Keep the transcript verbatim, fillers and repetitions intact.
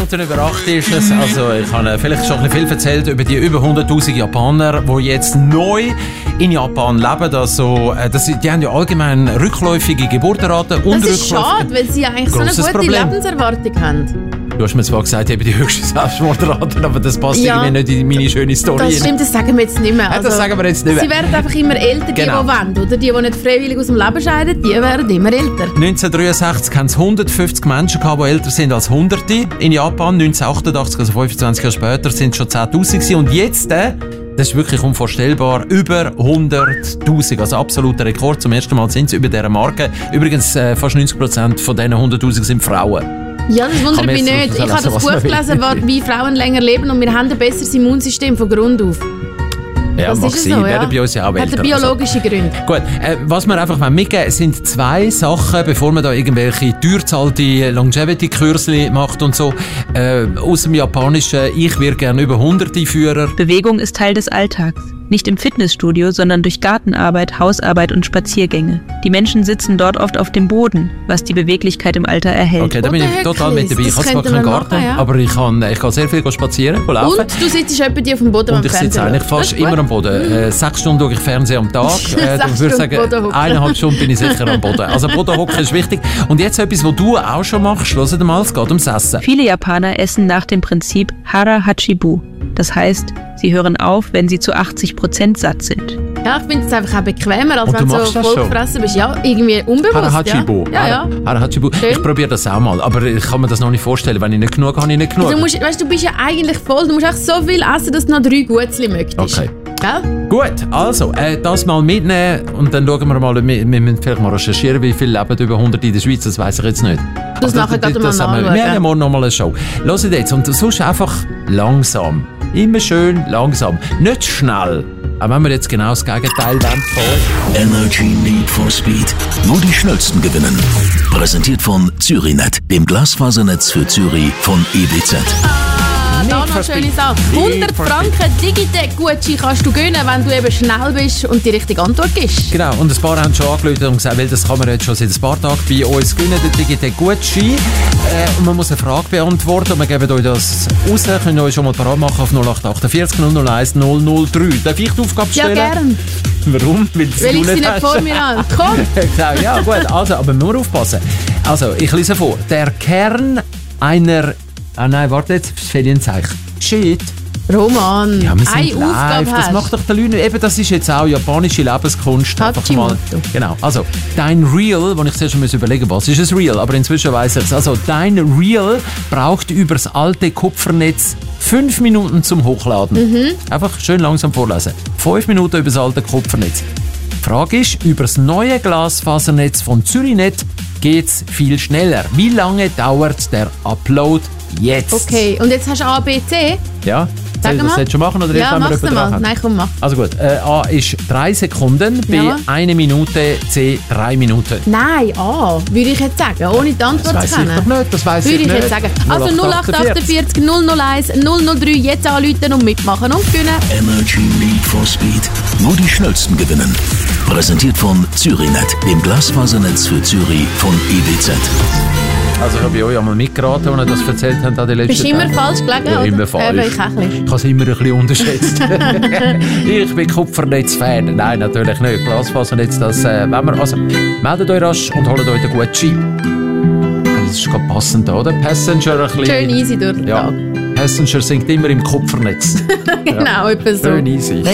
Minuten über acht ist es. Also ich habe vielleicht schon ein bisschen viel erzählt über die über hunderttausend Japaner, die jetzt neu in Japan leben. Also, das, die haben ja allgemein rückläufige Geburtenraten und Das ist schade, weil sie eigentlich so eine gute Problem. Lebenserwartung haben. Du hast mir zwar gesagt, ich habe die höchste Selbstmordrate, aber das passt Ja, irgendwie nicht in meine schöne Story. Das stimmt, das sagen wir jetzt nicht mehr. Ja, das sagen wir jetzt nicht mehr. Sie werden einfach immer älter, die, Genau. die wollen. Oder die, die nicht freiwillig aus dem Leben scheiden, die werden immer älter. neunzehnhundertdreiundsechzig haben es hundertfünfzig Menschen gehabt, die älter sind als Hunderte in Japan. neunzehnhundertachtundachtzig, also fünfundzwanzig Jahre später, sind es schon zehntausend gewesen. Und jetzt, äh, das ist wirklich unvorstellbar, über hunderttausend, also absoluter Rekord. Zum ersten Mal sind sie über dieser Marke. Übrigens, äh, fast neunzig Prozent von diesen hunderttausend sind Frauen. Ja, das wundert Kann man mich jetzt nicht. Ich habe lassen, das was Buch man will. gelesen, war, wie Frauen länger leben und wir haben ein besseres Immunsystem von Grund auf. Ja, Das mag ist sein. so, ja. Werden bei uns ja auch Hat älter. biologische Gründe. Gut, äh, was wir einfach mitgeben wollen, sind zwei Sachen, bevor man da irgendwelche teurzahlte Longevity-Kürzli macht und so. Äh, aus dem Japanischen, ich wäre gerne über hunderte Führer. Bewegung ist Teil des Alltags. Nicht im Fitnessstudio, sondern durch Gartenarbeit, Hausarbeit und Spaziergänge. Die Menschen sitzen dort oft auf dem Boden, was die Beweglichkeit im Alter erhält. Okay, da bin ich total mit dabei. Ich Das habe zwar könnten keinen wir Garten, machen, ja. aber ich kann, ich kann sehr viel spazieren, laufen. Und du sitzt etwa die auf dem Boden Und beim ich sitze Fernsehen eigentlich schauen. fast Das ist immer gut. am Boden. Äh, sechs Stunden schaue ich Fernsehen am Tag. Äh, Sechs ich würde Stunden sagen, Bodenhocken. eineinhalb Stunden bin ich sicher am Boden. Also Bodenhocken ist wichtig. Und jetzt etwas, was du auch schon machst. Hört mal, es geht ums Essen. Viele Japaner essen nach dem Prinzip Hara Hachibu. Das heißt, sie hören auf, wenn sie zu achtzig Prozent satt sind. Ja, ich finde es einfach auch bequemer, als Und wenn du du machst so das schon? vollgefressen bist. Ja, irgendwie unbewusst. Harahachibu. Ja, ja. ja. Harahachibu. Schön. Ich probiere das auch mal, aber ich kann mir das noch nicht vorstellen. Wenn ich nicht genug habe, habe ich nicht genug. Also, du, musst, weißt, du bist ja eigentlich voll. Du musst auch so viel essen, dass du noch drei Gutzli möchtest. Okay. Gell? Gut, also, äh, das mal mitnehmen und dann schauen wir mal, wir, wir müssen vielleicht mal recherchieren, wie viele leben über hundert in der Schweiz, das weiss ich jetzt nicht. Das nachher gerade mal haben wir, nachschauen. wir haben ja morgen noch mal eine Show. Hört jetzt, und sonst einfach langsam. Immer schön langsam. Nicht schnell. Auch wenn wir jetzt genau das Gegenteil wollen. Energy Need for Speed. Nur die Schnellsten gewinnen. Präsentiert von Zyrinet, dem Glasfasernetz für Zürich von E B Z. Ah, da Need for noch schöne Speed. Sache. Need hundert for Franken Digitec-Gutschein kannst du gewinnen, wenn du eben schnell bist und die richtige Antwort gibst. Genau, und ein paar haben schon angerufen und gesagt, weil das kann man jetzt schon seit ein paar Tagen bei uns gewinnen, der Digitec Gutschein. Äh, und man muss eine Frage beantworten und wir geben euch das raus, könnt ihr euch schon mal parat machen auf null acht acht vier null null eins null null drei. Darf ich die Aufgabe Ja, stellen? gern. Warum? Weil, Weil du ich sie nicht hast. vor mir habe. Komm! Genau, ja, gut, also, aber nur aufpassen. Also, ich lese vor. Der Kern einer... Ah nein, warte jetzt, das Ferienzeichen. Shit. Roman, Ja, wir sind eine live. Aufgabe Das hast. macht doch der Leute. Eben, das ist jetzt auch japanische Lebenskunst. Einfach mal. Hachimoto. Genau. Also, dein Reel, wo ich zuerst schon überlegen muss, was ist ein Reel? Aber inzwischen weiss ich es. Also, dein Reel braucht über das alte Kupfernetz fünf Minuten zum Hochladen. Mhm. Einfach schön langsam vorlesen. Fünf Minuten über das alte Kupfernetz. Die Frage ist, über das neue Glasfasernetz von Zyrinet geht es viel schneller. Wie lange dauert der Upload jetzt? Okay, und jetzt hast du A, B, C. Ja? Sag Soll ich das mal. jetzt schon machen oder Ja, erst, wenn wir mach's jemanden dran mal. haben? Nein, komm, mach. Also gut, äh, A ist drei Sekunden, B Ja. eine Minute, C drei Minuten. Nein, A, würde ich jetzt sagen, ohne die Das Antwort weiss zu ich doch kennen. nicht, das weiss Würde ich ich nicht. jetzt sagen. Also null acht acht vier null null eins null null drei, jetzt anrufen und mitmachen und gewinnen. Energy Need for Speed. Nur die Schnellsten gewinnen. Präsentiert von Zyrinet, dem Glasfasernetz für Zürich von E B Z. Also ich habe bei euch einmal mitgeraten, als ihr das erzählt habt an den letzten Bist du immer Tagen. falsch gelegen? Ja, oder? immer falsch. Eben, ich auch ein bisschen. Ich habe es immer ein bisschen unterschätzt. Ich bin Kupfernetz-Fan. Nein, natürlich nicht. Glasfasernetz, das äh, wenn wir... Also, meldet euch rasch und holt euch den Gutschein. Das ist gerade passend, oder? Passenger ein bisschen... Schön easy durch den Ja, Tag. Passenger singt immer im Kupfernetz. Genau, etwa so. Schön easy.